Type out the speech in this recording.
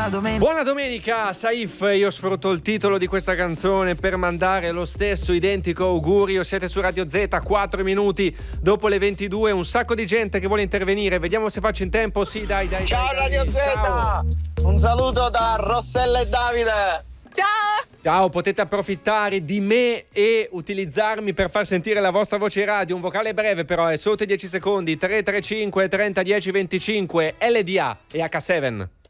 Buona domenica, Saif. Io sfrutto il titolo di questa canzone per mandare lo stesso identico augurio. Siete su Radio Z, 4 minuti dopo le 22. Un sacco di gente che vuole intervenire. Vediamo se faccio in tempo. Sì, dai. Ciao dai, Radio Z. ciao. Un saluto da Rossella e Davide. Ciao, potete approfittare di me e utilizzarmi per far sentire la vostra voce in radio. Un vocale breve però, è sotto i 10 secondi. 335 30 10 25 LDA e H7.